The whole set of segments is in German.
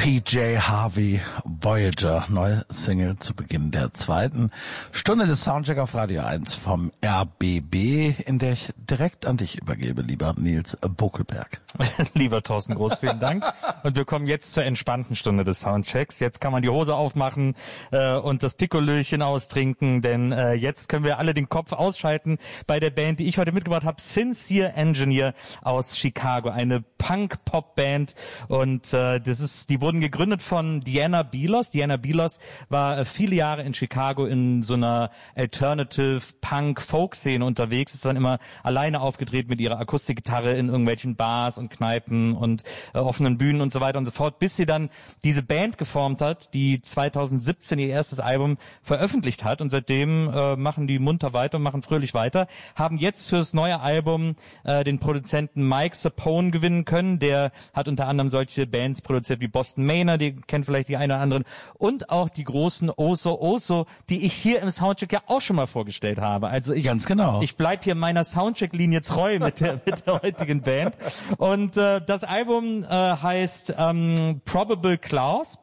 PJ Harvey, Voyager, neue Single zu Beginn der zweiten Stunde des Soundcheck auf Radio 1 vom RBB, in der ich direkt an dich übergebe, lieber Nils Bokelberg. Lieber Thorsten Groß, vielen Dank. Und wir kommen jetzt zur entspannten Stunde des Soundchecks. Jetzt kann man die Hose aufmachen und das Pikolöchen austrinken, denn jetzt können wir alle den Kopf ausschalten bei der Band, die ich heute mitgebracht habe, Sincere Engineer aus Chicago, eine Punk-Pop-Band, und die wurden gegründet von Diana Belos. Diana Belos war viele Jahre in Chicago in so einer Alternative Punk-Folk-Szene unterwegs, ist dann immer alleine aufgedreht mit ihrer Akustikgitarre in irgendwelchen Bars und Kneipen und offenen Bühnen und so weiter und so fort, bis sie dann diese Band geformt hat, die 2017 ihr erstes Album veröffentlicht hat, und seitdem machen die munter weiter und machen fröhlich weiter, haben jetzt fürs neue Album den Produzenten Mike Sapone gewinnen können. Der hat unter anderem solche Bands produziert wie Boston Manor, die kennen vielleicht die einen oder anderen, und auch die großen Oso Oso, die ich hier im Soundcheck ja auch schon mal vorgestellt habe. Also Ganz genau. Ich bleib hier meiner Soundcheck-Linie treu mit der heutigen Band. Und das Album heißt Probable Clause.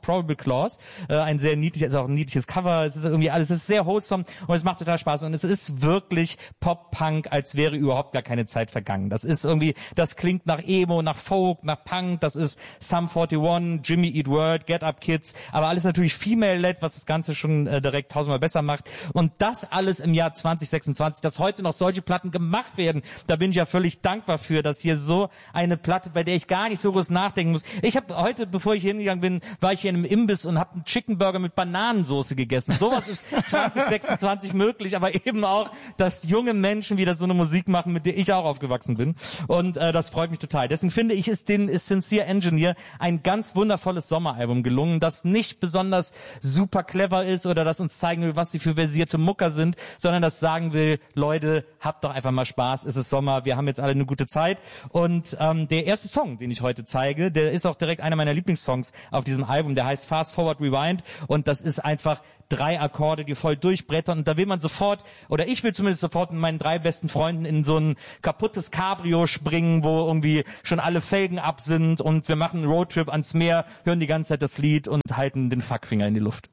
Ein sehr niedliches, ist auch ein niedliches Cover. Es ist irgendwie alles, es ist sehr wholesome und es macht total Spaß. Und es ist wirklich Pop-Punk, als wäre überhaupt gar keine Zeit vergangen. Das ist irgendwie, das klingt nach Emo, nach Folk, nach Punk. Das ist Sum 41, Jimmy Eat World, Get Up Kids, aber alles natürlich female-led, was das Ganze schon direkt tausendmal besser macht. Und das alles im Jahr 2026, dass heute noch solche Platten gemacht werden, da bin ich ja völlig dankbar für, dass hier so eine Platte, bei der ich gar nicht so groß nachdenken muss. Ich habe heute, bevor ich hingegangen bin, war ich hier in einem Imbiss und habe einen Chicken Burger mit Bananensoße gegessen. Sowas ist 2026 möglich, aber eben auch, dass junge Menschen wieder so eine Musik machen, mit der ich auch aufgewachsen bin. Und das freut mich total. Deswegen finde ich, ist Sincere Engineer ein ganz wundervolles Sommeralbum gelungen, das nicht besonders super clever ist oder das uns zeigen will, was sie für versierte Mucker sind, sondern das sagen will, Leute, habt doch einfach mal Spaß, es ist Sommer, wir haben jetzt alle eine gute Zeit. Und der erste Song, den ich heute zeige, der ist auch direkt einer meiner Lieblingssongs auf diesem Album, der heißt Fast Forward Rewind, und das ist einfach 3 Akkorde, die voll durchbrettern, und da will man sofort, oder ich will zumindest sofort mit meinen 3 besten Freunden in so ein kaputtes Cabrio springen, wo irgendwie schon alle Felgen ab sind, und wir machen einen Roadtrip ans Meer, hören die ganze Zeit das Lied und halten den Fuckfinger in die Luft.